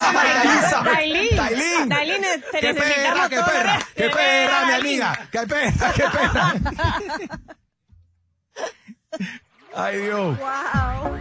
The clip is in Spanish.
Dailín, te necesitamos todo. ¡Qué perra, mi amiga! ¡Qué perra! ¡Ay, Dios! Wow.